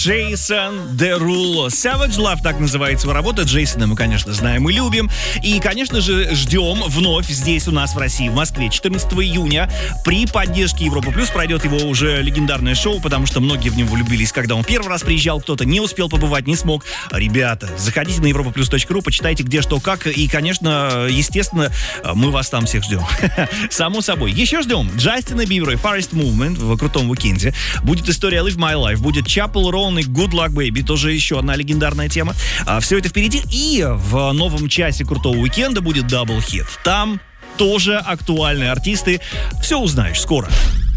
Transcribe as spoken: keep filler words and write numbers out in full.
Джейсон Деруло. Savage Love, так называется его работа. Джейсона мы, конечно, знаем и любим. И, конечно же, ждем вновь здесь у нас в России, в Москве, четырнадцатого июня. При поддержке Европа Плюс пройдет его уже легендарное шоу, потому что многие в него влюбились, когда он первый раз приезжал, кто-то не успел побывать, не смог. Ребята, заходите на европа плюс точка ру, почитайте где, что, как. И, конечно, естественно, мы вас там всех ждем. Само собой. Еще ждем Джастина Бибера и Forest Movement в крутом уикенде. Будет история Live My Life, будет Chapel Roan и Good Luck Baby, тоже еще одна легендарная тема. А, все это впереди. И в новом часе крутого уикенда будет дабл-хит. Там тоже актуальные артисты. Все узнаешь скоро.